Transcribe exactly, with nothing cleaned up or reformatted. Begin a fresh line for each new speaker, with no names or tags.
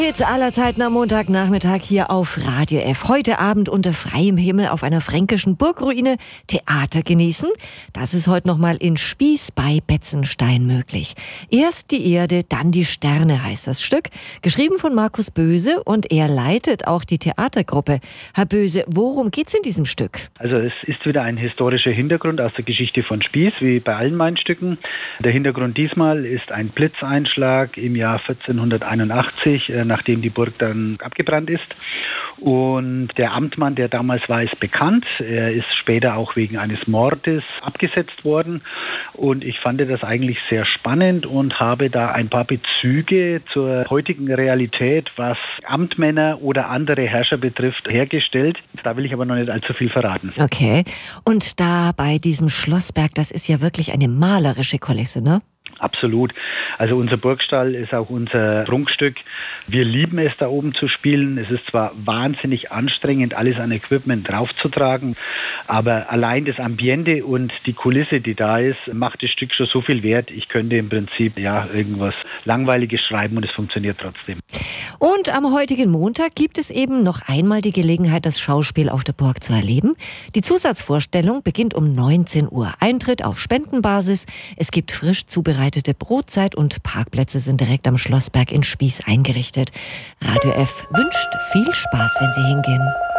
Hits aller Zeiten am Montagnachmittag hier auf Radio F. Heute Abend unter freiem Himmel auf einer fränkischen Burgruine Theater genießen. Das ist heute nochmal in Spieß bei Betzenstein möglich. Erst die Erde, dann die Sterne heißt das Stück. Geschrieben von Markus Böse und er leitet auch die Theatergruppe. Herr Böse, worum geht's in diesem Stück?
Also es ist wieder ein historischer Hintergrund aus der Geschichte von Spieß, wie bei allen meinen Stücken. Der Hintergrund diesmal ist ein Blitzeinschlag im Jahr vierzehnhunderteinundachtzig, nachdem die Burg dann abgebrannt ist. Und der Amtmann, der damals war, ist bekannt. Er ist später auch wegen eines Mordes abgesetzt worden. Und ich fand das eigentlich sehr spannend und habe da ein paar Bezüge zur heutigen Realität, was Amtmänner oder andere Herrscher betrifft, hergestellt. Da will ich aber noch nicht allzu viel verraten.
Okay. Und da bei diesem Schlossberg, das ist ja wirklich eine malerische Kulisse, ne?
Absolut. Also unser Burgstall ist auch unser Prunkstück. Wir lieben es, da oben zu spielen. Es ist zwar wahnsinnig anstrengend, alles an Equipment draufzutragen, aber allein das Ambiente und die Kulisse, die da ist, macht das Stück schon so viel wert. Ich könnte im Prinzip ja irgendwas Langweiliges schreiben und es funktioniert trotzdem.
Und am heutigen Montag gibt es eben noch einmal die Gelegenheit, das Schauspiel auf der Burg zu erleben. Die Zusatzvorstellung beginnt um neunzehn Uhr. Eintritt auf Spendenbasis. Es gibt frisch zubereitete Brotzeit und Parkplätze sind direkt am Schlossberg in Spieß eingerichtet. Radio F wünscht viel Spaß, wenn Sie hingehen.